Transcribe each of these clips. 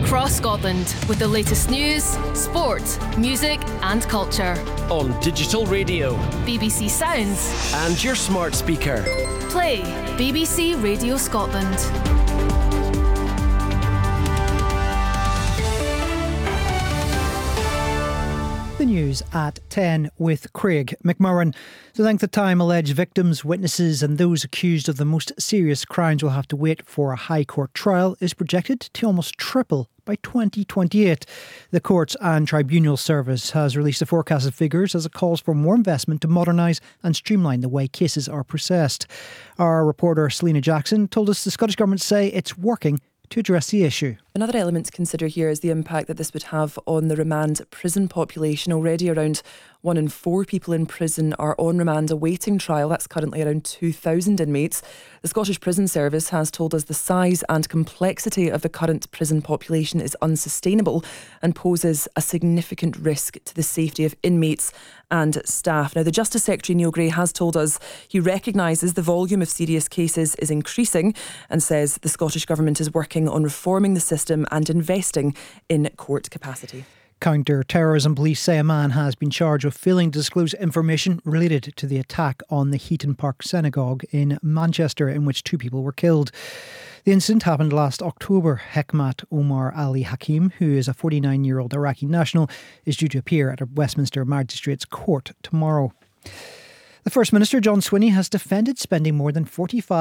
across Scotland with the latest news, sport, music and culture. On digital radio, BBC Sounds and your smart speaker. Play BBC Radio Scotland. The news at 10 with Craig McMurran. The length of time alleged victims, witnesses and those accused of the most serious crimes will have to wait for a High Court trial is projected to almost triple by 2028. The Courts and Tribunal Service has released the forecasted figures as it calls for more investment to modernise and streamline the way cases are processed. Our reporter Selena Jackson told us the Scottish Government say it's working to address the issue. Another element to consider here is the impact that this would have on the remand prison population. Already around 1 in 4 people in prison are on remand awaiting trial. That's currently around 2,000 inmates. The Scottish Prison Service has told us the size and complexity of the current prison population is unsustainable and poses a significant risk to the safety of inmates and staff. Now, the Justice Secretary Neil Gray has told us he recognises the volume of serious cases is increasing and says the Scottish Government is working on reforming the system and investing in court capacity. Counter-terrorism police say a man has been charged with failing to disclose information related to the attack on the Heaton Park Synagogue in Manchester, in which 2 people were killed. The incident happened last October. Hekmat Omar Ali Hakim, who is a 49-year-old Iraqi national, is due to appear at a Westminster Magistrates Court tomorrow. The First Minister, John Swinney, has defended spending more than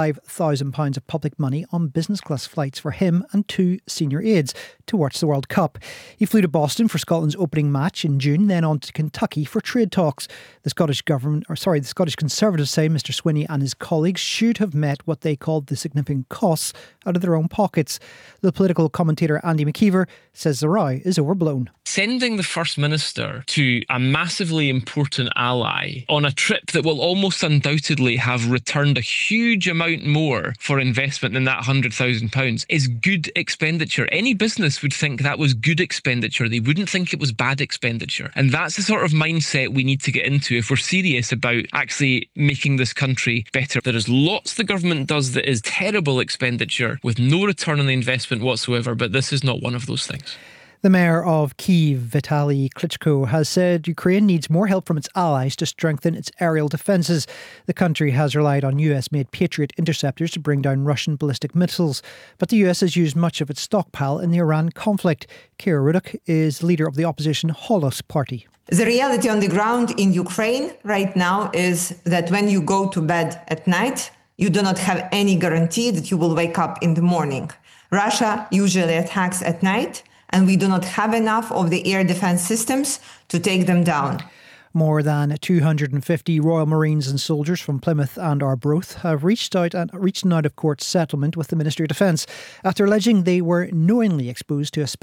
£45,000 of public money on business class flights for him and 2 senior aides to watch the World Cup. He flew to Boston for Scotland's opening match in June, then on to Kentucky for trade talks. The Scottish Conservatives say Mr Swinney and his colleagues should have met what they called the significant costs out of their own pockets. The political commentator Andy McKeever says the row is overblown. Sending the First Minister to a massively important ally on a trip that will almost undoubtedly have returned a huge amount more for investment than that £100,000 is good expenditure. Any business would think that was good expenditure. They wouldn't think it was bad expenditure. And that's the sort of mindset we need to get into if we're serious about actually making this country better. There is lots the government does that is terrible expenditure with no return on the investment whatsoever, but this is not one of those things. The mayor of Kyiv, Vitaly Klitschko, has said Ukraine needs more help from its allies to strengthen its aerial defences. The country has relied on US-made Patriot interceptors to bring down Russian ballistic missiles, but the US has used much of its stockpile in the Iran conflict. Kira Rudik is leader of the opposition Holos party. The reality on the ground in Ukraine right now is that when you go to bed at night, you do not have any guarantee that you will wake up in the morning. Russia usually attacks at night, and we do not have enough of the air defence systems to take them down. More than 250 Royal Marines and soldiers from Plymouth and Arbroath have reached an out-of-court settlement with the Ministry of Defence after alleging they were knowingly exposed to a